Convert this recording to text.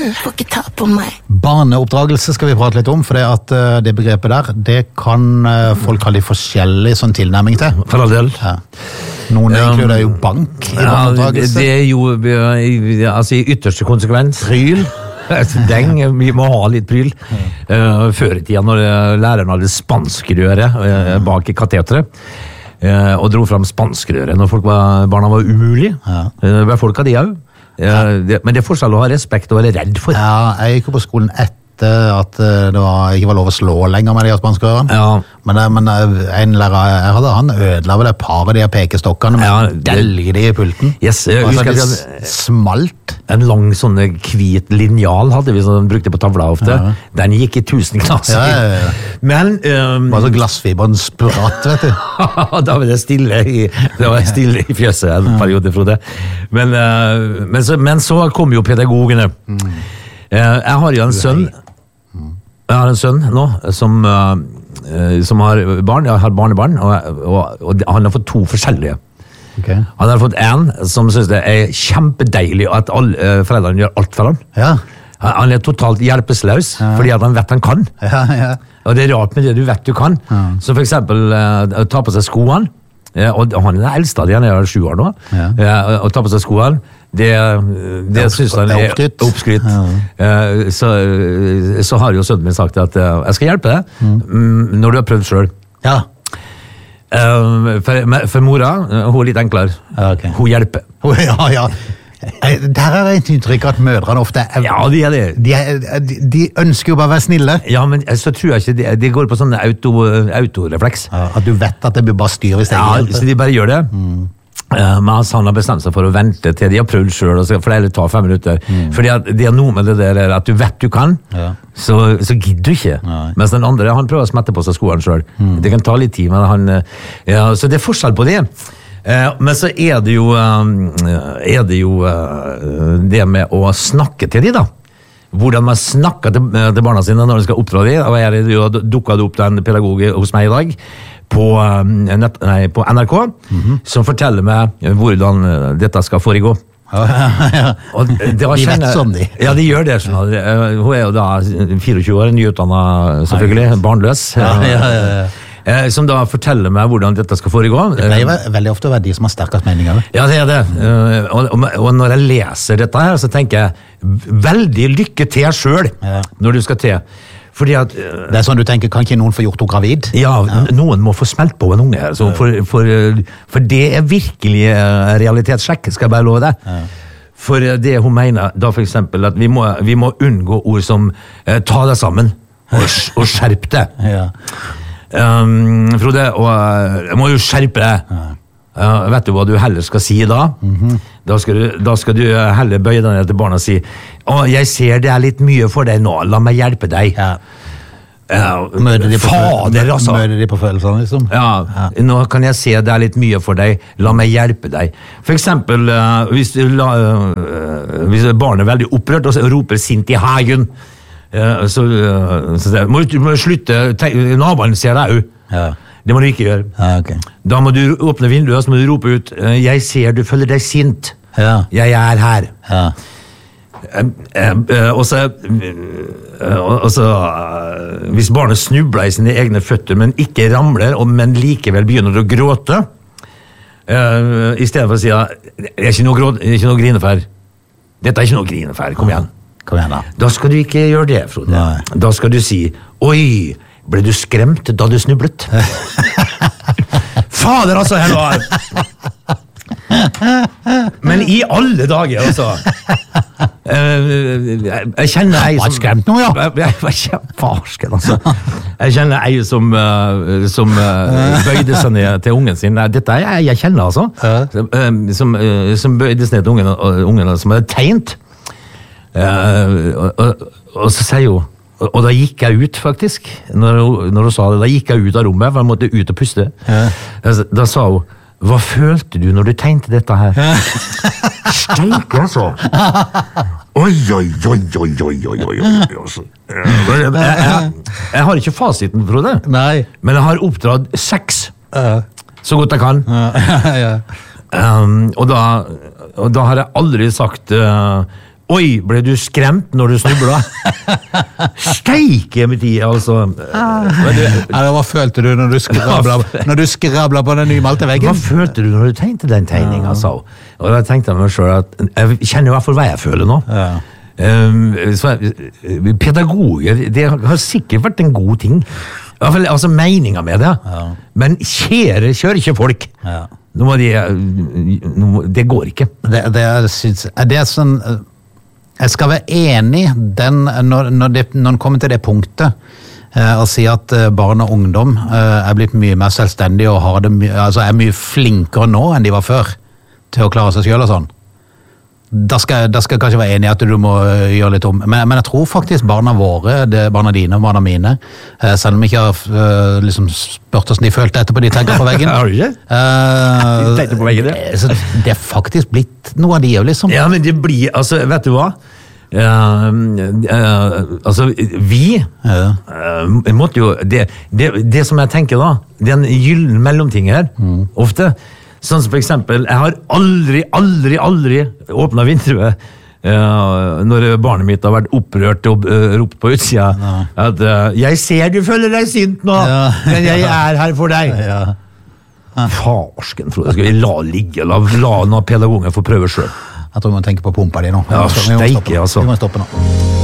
får ikke ta på meg. Barneoppdragelse skal vi prate litt om, for det begrepet der, det kan folk ha litt forskjellig sånn tilnærming til. For all del. Ja. Noen inkluderer jo bank i barneoppdragelse. Det er jo, altså i ytterste konsekvens. Pryl. Vi må ha litt pryl. Før i tida, når læreren hadde spanskrøret bak i kateteret, og dro fram spanskrøret når barna var umulige. Ja. Folk hadde de også. Men det er forskjell å ha respekt og være redd for. Ja, jeg gikk jo på skolen etter at det ikke var lov å slå lenger med de spanskrørene. Ja. Men en lærer jeg hadde, han ødela vel et par av de pekestokkene med delger de i pulten. Yes, jeg husker at det smalt. En lang sånn hvit linjal hadde vi som brukte på tavla ofte. Ja. Den gikk i 1000 klasser. Ja. Men bare så glassfiberen spratt, vet du. Da var det stille i fjøset en periode, Frode. Men så kom jo pedagogene. Jeg har jo en sønn. Jeg har en sønn nå som har barn. Jeg har barnebarn, og han har fått 2 forskjellige. Okay. Han har fått en som synes det er kjempedeilig at alle foreldrene gjør alt for han. Ja. Han er totalt hjelpeløs, fordi at han vet han kan. Ja. Og det er rart med det du vet du kan. Så for eksempel ta på seg skoene, og han er den eldste av de, han er 7 år nå, og ta på seg skoene, det synes han er oppskrytt. Ja. Så har jo sønnen min sagt at jeg skal hjelpe deg når du har prøvd selv. Ja. For mora, hun er litt enklere. Okay. Hun hjelper. Ja. Der er det et inntrykk at mødrene ofte Ja, de er det. De ønsker jo bare å være snille. Ja, men så tror jeg ikke det går på sånne autorefleks. Ja, at du vet at det blir bare styr hvis det ikke hjelper. Ja, så de bare gjør det. Men han har bestemt seg for å vente til de har prøvd selv, for det tar 5 minutter. Fordi at det er noe med det der at du vet du kan, så gidder du ikke. Mens den andre, han prøver å smette på seg skoene selv. Det kan ta litt tid, men så det er forskjell på det. Men så er det jo det med å snakke til de da. Hvordan man snakker til barna sine når de skal oppdra de. Og jeg dukket opp en pedagog hos meg i dag på NRK, som forteller meg hvordan dette skal foregå. Og de vet sånn de. Ja, de gjør det. Sånn. Hun er jo da 24 år, nyutdannet selvfølgelig, barnløs. Ja. Som da forteller meg hvordan dette skal foregå. Det pleier veldig ofte å være de som har sterkest meninger. Ja, det er det. Og når jeg leser dette her, så tenker jeg veldig lykke til selv når du skal til. Fordi at det er sånn du tenker, kan ikke noen få gjort henne gravid? Ja, noen må få smelt på en unge her. For det er virkelig realitetssjekk, skal jeg bare love deg. For det hun mener, da for eksempel, at vi må unngå ord som ta deg sammen og skjerp deg. Ja. Frode, og jeg må jo skjerpe deg. Vet du hva du heller skal si da? Da skal du heller bøye deg ned til barna og si jeg ser det er litt mye for deg nå, la meg hjelpe deg. Møter de på følelsene liksom? Ja, nå kan jeg se det er litt mye for deg, la meg hjelpe deg. For eksempel hvis barnet er veldig opprørt og roper sint i hagen, så må du slutte, naboen ser deg jo. Det må du ikke gjøre. Okay. Da må du åpne vinduet, så må du rope ut jeg ser du føler deg sint. Jeg er her. Og så hvis barnet snubler i sine egne føtter, men ikke ramler, men likevel begynner å gråte, i stedet for å si det er ikke noe grinefær. Dette er ikke noe grinefær, kom igjen. Da skal du ikke gjøre det, Frode. Nei. Da skal du si oi, ble du skremt da du snublet? Fader, altså, her nå! Men i alle dager, altså. Jeg kjenner ei som... skremt nå, ja. Farsken, altså. Jeg kjenner ei som bøyde seg ned til ungen sin. Dette er jeg kjenner, altså. Som bøyde seg ned til ungen som hadde tegnt. Og så sier hun, og da gikk jeg ut faktisk, når hun sa det, da gikk jeg ut av rommet, for jeg måtte ut og puste. Da sa hun, hva følte du når du tegnte dette her? Steike, altså. Oi. Jeg har ikke fasiten, Frode. Nei. Men jeg har oppdratt 6, så godt jeg kan. Og da har jeg aldri sagt Oi, ble du skremt når du snubla? Steike med tid, altså. Hva følte du når du skrabla på den nymalte veggen? Hva følte du når du tegnte den tegningen, altså? Og da tenkte jeg meg selv at jeg kjenner i hvert fall hva jeg føler nå. Ja. Pedagoger, det har sikkert vært en god ting. I hvert fall, altså meningen med det. Ja. Men kjære kjører-ikke-folk. Ja. Det går ikke. Det er sånn... Jeg skal være enig når den kommer til det punktet og si at barn og ungdom er blitt mye mer selvstendige og er mye flinkere nå enn de var før til å klare seg selv og sånn. Da skal jeg kanskje være enig i at du må gjøre litt om. Men jeg tror faktisk barna våre, barna dine og barna mine, selv om vi ikke har liksom spurt hvordan de følte etterpå de tagget på veggen. Har du ikke? De tenkte på veggen, ja. Så det er faktisk blitt noe av de jo, liksom. Ja, men det blir, altså, vet du hva? Altså, vi måtte jo, det som jeg tenker da, det er en gyllen mellomting her, ofte. Sånn som for eksempel, jeg har aldri åpnet vinduet når barnet mitt har vært opprørt og ropt på utsida at jeg ser du føler deg sint nå, men jeg er her for deg. Farsken, Frode, skal vi la ligge, la noen pedagoger få prøve selv. Jeg tror vi må tenke på pumpa di nå. Ja, steike, altså. Vi må stoppe nå.